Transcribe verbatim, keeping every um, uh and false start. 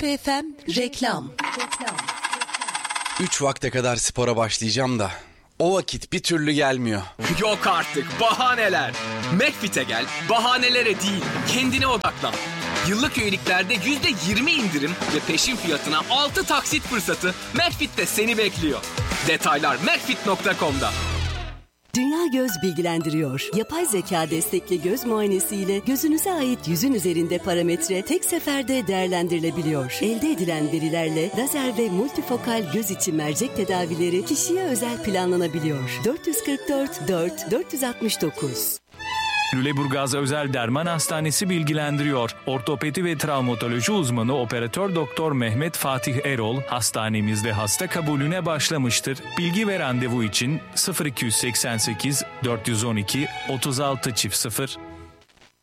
Pop F M reklam. Üç vakte kadar spora başlayacağım da o vakit bir türlü gelmiyor. Yok artık bahaneler. McFit'e gel, bahanelere değil, kendine odaklan. Yıllık üyeliklerde yüzde yirmi indirim ve peşin fiyatına altı taksit fırsatı McFit'te seni bekliyor. Detaylar macfit nokta com'da. Dünya Göz bilgilendiriyor. Yapay zeka destekli göz muayenesiyle gözünüze ait yüzün üzerinde parametre tek seferde değerlendirilebiliyor. Elde edilen verilerle lazer ve multifokal göz içi mercek tedavileri kişiye özel planlanabiliyor. dört yüz kırk dört dört dört yüz altmış dokuz. Lüleburgaz Özel Derman Hastanesi bilgilendiriyor. Ortopedi ve travmatoloji uzmanı operatör doktor Mehmet Fatih Erol hastanemizde hasta kabulüne başlamıştır. Bilgi ve randevu için sıfır iki seksen sekiz dört yüz on iki otuz altı sıfır